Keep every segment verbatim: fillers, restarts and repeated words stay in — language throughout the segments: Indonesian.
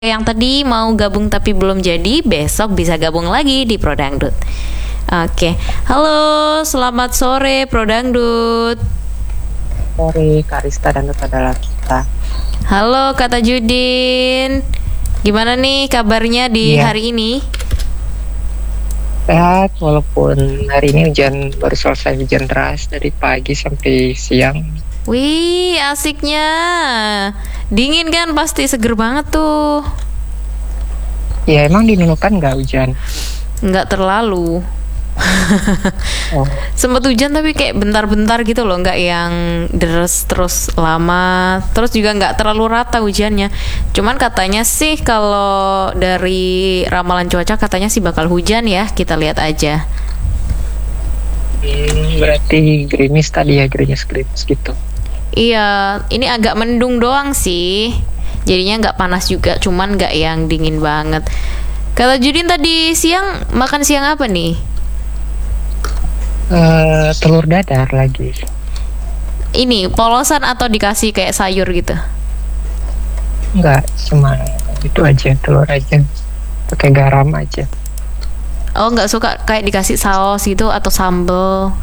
yang tadi mau gabung tapi belum jadi, besok bisa gabung lagi di Pro Dangdut. Oke, halo, selamat sore Pro Dangdut. Sore Kak Rista dan saudara kita. Halo Kak Tajudin, gimana nih kabarnya di Iya. hari ini? Sehat walaupun hari ini hujan baru selesai, hujan deras dari pagi sampai siang. Wih, asiknya. Dingin kan, pasti seger banget tuh. Ya emang di Nunukan nggak hujan? Nggak terlalu. Oh, Sempet hujan tapi kayak bentar-bentar gitu loh, nggak yang deres terus lama. Terus juga nggak terlalu rata hujannya. Cuman katanya sih kalau dari ramalan cuaca katanya sih bakal hujan ya. Kita lihat aja. hmm, berarti gerimis tadi ya, gerimis-gerimis gitu. Iya, ini agak mendung doang sih. Jadinya nggak panas juga, cuman nggak yang dingin banget. Kata Judin tadi siang makan siang apa nih? Eh, telur dadar lagi. Ini polosan atau dikasih kayak sayur gitu? Nggak, cuma itu aja, telur aja. Pakai garam aja. Oh, nggak suka kayak dikasih saus gitu atau sambel?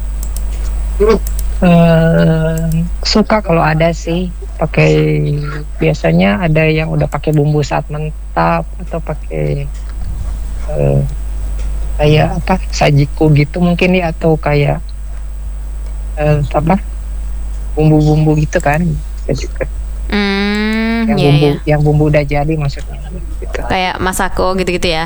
Eh, suka kalau ada sih, pakai biasanya ada yang udah pakai bumbu saat mentah atau pakai eh, kayak apa sajiku gitu mungkin ya, atau kayak eh, apa bumbu-bumbu gitu kan, bisa juga Hmm, yang iya bumbu ya. yang bumbu udah jadi maksudnya gitu. Kayak masako gitu-gitu ya.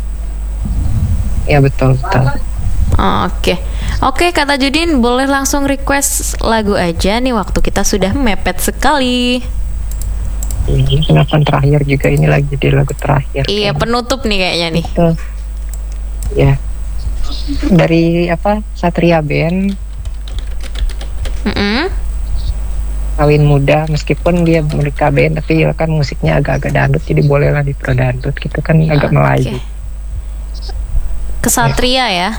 Ya betul betul. Oh, Oke, Oke kata Judin, boleh langsung request lagu aja nih, waktu kita sudah mepet sekali. Ini penonton terakhir juga, ini lagi di lagu terakhir. Iya, penutup nih kayaknya nih. Betul. Ya, dari apa Satria Band, Mm-mm. Kawin Muda, meskipun dia mereka band tapi ya kan musiknya agak-agak dangdut, jadi boleh lah di Pro Dangdut gitu kan, agak Oke. Melayu. Kesatria ya.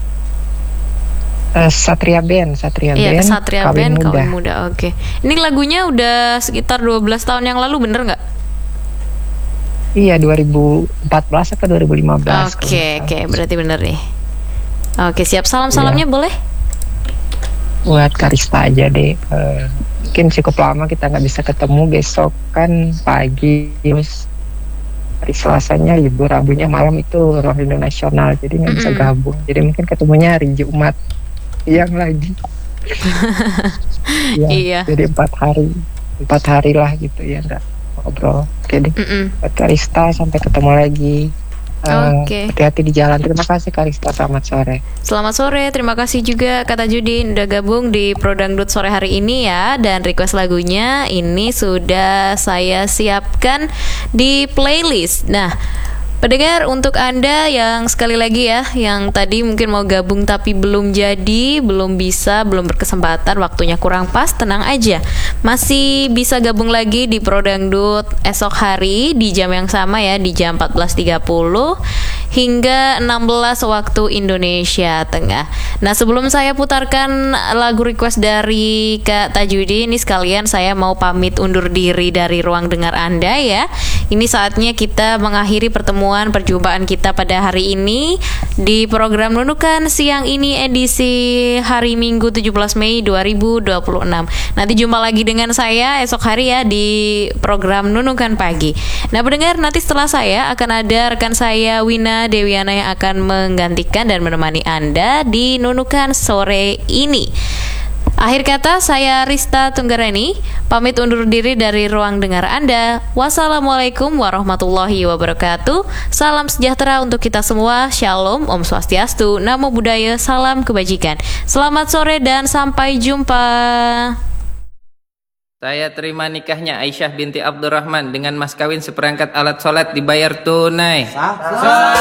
Eh, Satria Band, Satria Iya, Band, Kesatria Kawin Band, Muda. Kawin Muda. Oke. Ini lagunya udah sekitar dua belas tahun yang lalu, bener nggak? Iya, dua ribu empat belas atau dua ribu lima belas. Oke, oke, berarti bener nih. Oke, siap. Salam-salamnya boleh? Buat Karista aja deh. Eh, mungkin cukup lama kita nggak bisa ketemu, besok kan pagi, terus hari Selasanya libur, Rabunya malam itu Rohindo Nasional, jadi nggak bisa Mm-mm. gabung. Jadi mungkin ketemunya hari Jumat yang lagi. Ya, Iya. jadi empat hari, empat hari lah gitu ya, nggak ngobrol. Oke deh. Mm-mm. Buat Karista, sampai ketemu lagi. Eh, Oke. hati-hati di jalan. Terima kasih Karista, selamat sore. Selamat sore, terima kasih juga kata Judin udah gabung di Pro Dangdut sore hari ini ya. Dan request lagunya ini sudah saya siapkan di playlist. Nah, pendengar, untuk Anda yang sekali lagi ya, yang tadi mungkin mau gabung tapi belum jadi, belum bisa, belum berkesempatan, waktunya kurang pas, tenang aja. Masih bisa gabung lagi di Pro Dangdut esok hari di jam yang sama ya, di jam empat belas tiga puluh hingga enam belas waktu Indonesia Tengah. Nah, sebelum saya putarkan lagu request dari Kak Tajudin, ini sekalian saya mau pamit undur diri dari ruang dengar Anda ya. Ini saatnya kita mengakhiri pertemuan perjumpaan kita pada hari ini di program Nunukan siang ini edisi hari Minggu tujuh belas Mei dua ribu dua puluh enam. Nanti jumpa lagi dengan saya esok hari ya di program Nunukan pagi. Nah, pendengar, nanti setelah saya akan ada rekan saya Wina Dewiana yang akan menggantikan dan menemani Anda di Nunukan sore ini. Akhir kata, saya Rista Tunggareni pamit undur diri dari ruang dengar Anda. Wassalamualaikum warahmatullahi wabarakatuh. Salam sejahtera untuk kita semua. Shalom, Om Swastiastu, Namo Buddhaya, salam kebajikan. Selamat sore dan sampai jumpa. Saya terima nikahnya Aisyah binti Abdurrahman dengan mas kawin seperangkat alat sholat dibayar tunai.